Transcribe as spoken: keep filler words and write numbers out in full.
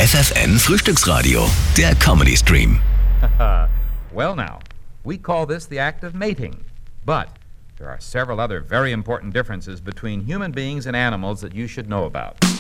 F F N Frühstücksradio, der Comedy Stream. Well now, we call this the act of mating, but there are several other very important differences between human beings and animals that you should know about.